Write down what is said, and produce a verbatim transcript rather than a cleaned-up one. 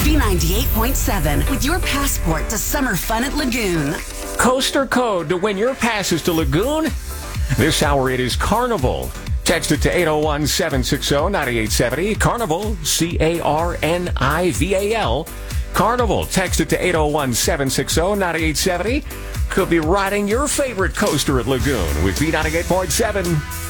B ninety-eight point seven with your passport to summer fun at Lagoon. Coaster code to win your passes to Lagoon. This hour it is Carnival. Text it to eight oh one, seven six zero, nine eight seven zero. Carnival, C A R N I V A L. Carnival. Text it to eight oh one, seven six zero, nine eight seven zero. Could be riding your favorite coaster at Lagoon with B ninety-eight point seven.